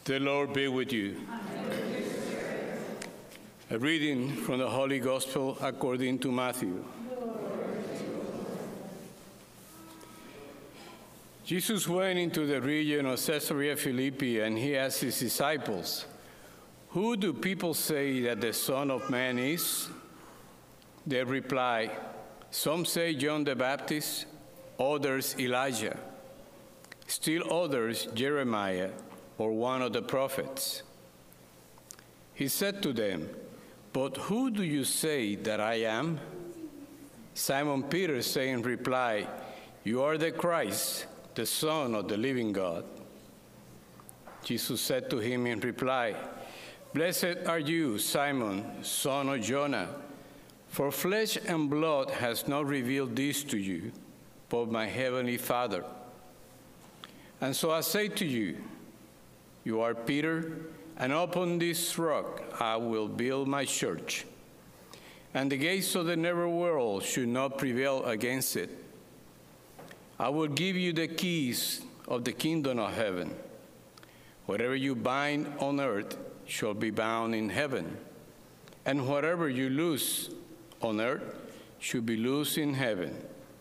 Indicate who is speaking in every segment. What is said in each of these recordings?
Speaker 1: The Lord be with you. A reading from the Holy Gospel according to Matthew. Jesus went into the region of Caesarea Philippi, and he asked his disciples, "Who do people say that the Son of Man is?" They replied, "Some say John the Baptist, others Elijah, still others Jeremiah, or one of the prophets." He said to them, "But who do you say that I am?" Simon Peter saying in reply, "You are the Christ, the Son of the living God." Jesus said to him in reply, "Blessed are you, Simon, son of Jonah, for flesh and blood has not revealed this to you, but my heavenly Father. And so I say to you, you are Peter, and upon this rock I will build my church, and the gates of the netherworld should not prevail against it. I will give you the keys of the kingdom of heaven. Whatever you bind on earth shall be bound in heaven, and whatever you loose on earth should be loosed in heaven."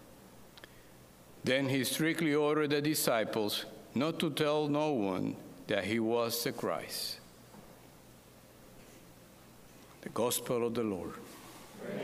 Speaker 1: Then he strictly ordered the disciples not to tell no one that he was the Christ. The Gospel of the Lord.